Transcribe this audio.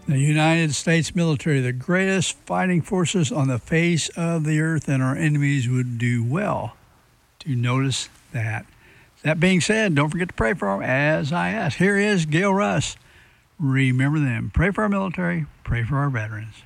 The United States military, the greatest fighting forces on the face of the earth, and our enemies would do well to notice that. That being said, don't forget to pray for them as I ask. Here is Gail Russ. Remember them. Pray for our military. Pray for our veterans.